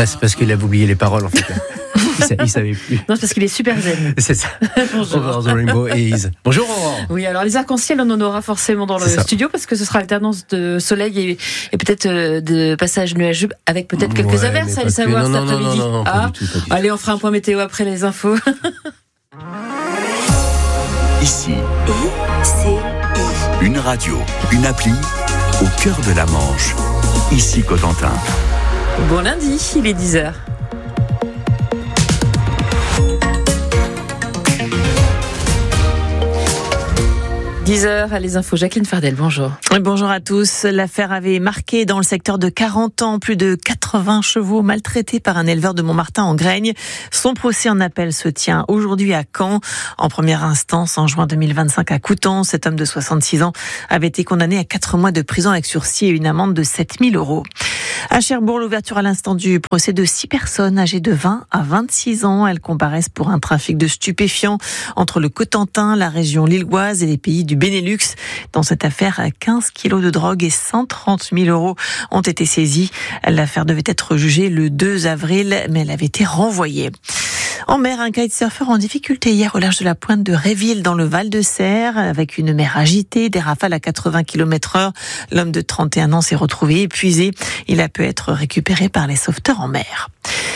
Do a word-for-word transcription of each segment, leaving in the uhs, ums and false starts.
Bah, c'est parce qu'il avait oublié les paroles en fait. Il ne savait plus. Non, c'est parce qu'il est super zen. C'est ça. Bonjour. Over the Rainbow is. Bonjour Aurore. Oui, alors les arcs-en-ciel, on en aura forcément dans le studio parce que ce sera alternance de soleil et, et peut-être euh, de passage nuageux avec peut-être quelques ouais, averses, allez que... savoir non, cet non, après-midi. Non, non, non, ah, pas du tout, pas du allez, on fera un point météo après les infos. Ici, une radio, une appli au cœur de la Manche. Ici Cotentin. Bon lundi, il est dix heures. dix heures, les infos. Jacqueline Fardel, bonjour. Bonjour à tous. L'affaire avait marqué dans le secteur de quarante ans plus de quatre-vingts chevaux maltraités par un éleveur de Montmartin en Graigne. Son procès en appel se tient aujourd'hui à Caen. En première instance, en juin deux mille vingt-cinq à Coutances, cet homme de soixante-six ans avait été condamné à quatre mois de prison avec sursis et une amende de sept mille euros. À Cherbourg, l'ouverture à l'instant du procès de six personnes âgées de vingt à vingt-six ans. Elles comparaissent pour un trafic de stupéfiants entre le Cotentin, la région lilloise et les pays du Benelux. Dans cette affaire, quinze kilos de drogue et cent trente mille euros ont été saisis. L'affaire devait être jugée le deux avril, mais elle avait été renvoyée. En mer, un kitesurfer en difficulté hier au large de la pointe de Réville dans le Val-de-Serre, avec une mer agitée, des rafales à quatre-vingts kilomètres heure. L'homme de trente et un ans s'est retrouvé épuisé. Il a pu être récupéré par les sauveteurs en mer.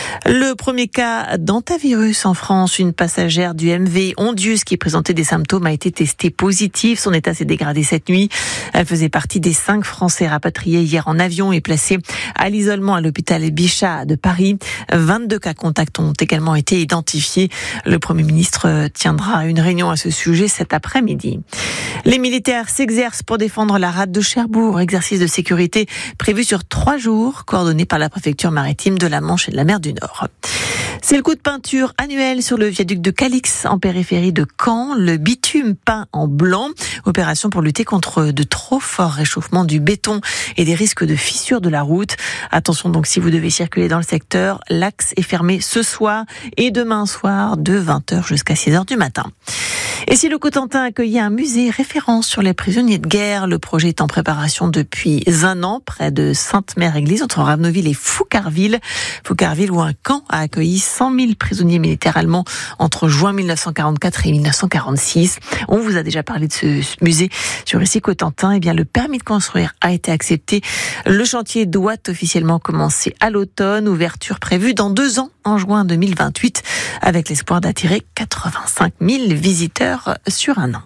Le premier cas d'hantavirus en France, une passagère du M V Ondius qui présentait des symptômes a été testée positive. Son état s'est dégradé cette nuit. Elle faisait partie des cinq Français rapatriés hier en avion et placés à l'isolement à l'hôpital Bichat de Paris. vingt-deux cas contacts ont également été identifiés. Le Premier ministre tiendra une réunion à ce sujet cet après-midi. Les militaires s'exercent pour défendre la rade de Cherbourg, exercice de sécurité prévu sur trois jours, coordonné par la préfecture maritime de la Manche et de la mer du Nord. C'est le coup de peinture annuel sur le viaduc de Calix en périphérie de Caen. Le bitume peint en blanc. Opération pour lutter contre de trop forts réchauffements du béton et des risques de fissures de la route. Attention donc si vous devez circuler dans le secteur, l'axe est fermé ce soir et demain soir de vingt heures jusqu'à six heures du matin. Et si le Cotentin accueillait un musée référence sur les prisonniers de guerre, le projet est en préparation depuis un an près de Sainte-Mère-Église entre Ravenonville et Foucarville. Foucarville où un camp a accueilli cent mille prisonniers militaires allemands entre juin mille neuf cent quarante-quatre et mille neuf cent quarante-six. On vous a déjà parlé de ce musée sur Ici Cotentin. Eh bien, le permis de construire a été accepté. Le chantier doit officiellement commencer à l'automne. Ouverture prévue dans deux ans, en juin deux mille vingt-huit, avec l'espoir d'attirer quatre-vingt-cinq mille visiteurs sur un an.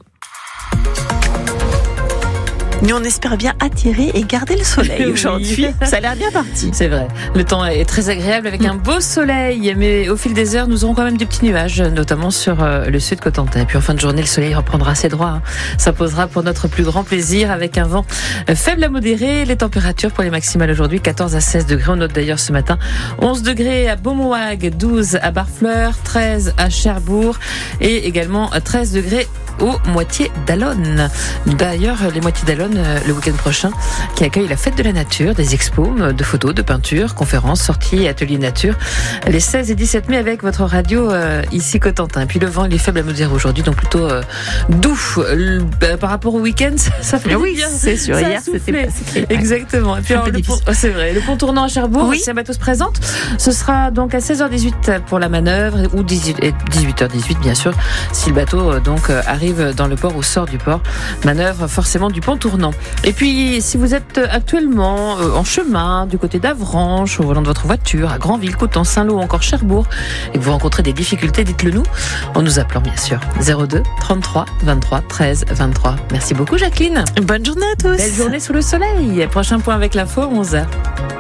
Mais on espère bien attirer et garder le soleil aujourd'hui. Oui. Ça a l'air bien parti. C'est vrai. Le temps est très agréable avec un beau soleil. Mais au fil des heures, nous aurons quand même des petits nuages, notamment sur le sud Cotentin. Et puis en fin de journée, le soleil reprendra ses droits. Ça posera pour notre plus grand plaisir avec un vent faible à modéré. Les températures pour les maximales aujourd'hui, quatorze à seize degrés. On note d'ailleurs ce matin onze degrés à Beaumouag, douze à Barfleur, treize à Cherbourg et également treize degrés aux Moitiés d'Allonne. D'ailleurs, les Moitiés d'Allonne, le week-end prochain, qui accueille la fête de la nature, des expos de photos, de peintures, conférences, sorties et ateliers nature, les seize et dix-sept mai avec votre radio euh, ici Cotentin. Et puis le vent, il est faible à modéré aujourd'hui, donc plutôt euh, doux. Le, bah, par rapport au week-end, ça fait oui, bien. C'est sûr, ça hier, c'était, c'était exactement. Et puis alors, le pont, oh, c'est vrai, le pont tournant à Cherbourg, oui. si un bateau se présente, ce sera donc à seize heures dix-huit pour la manœuvre ou dix-huit heures dix-huit bien sûr, si le bateau donc arrive dans le port ou sort du port. Manœuvre forcément du pont tournant. Et puis, si vous êtes actuellement en chemin du côté d'Avranches, au volant de votre voiture, à Granville, Coutances, Saint-Lô ou encore Cherbourg, et que vous rencontrez des difficultés, dites-le nous, en nous appelant bien sûr. zéro deux trente-trois vingt-trois treize vingt-trois. Merci beaucoup Jacqueline. Bonne journée à tous. Belle journée sous le soleil. Prochain point avec l'info, onze heures.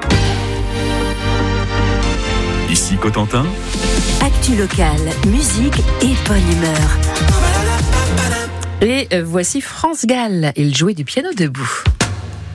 Ici Cotentin. Actu locale, musique et bonne humeur. Et voici France Gall. Il jouait du piano debout.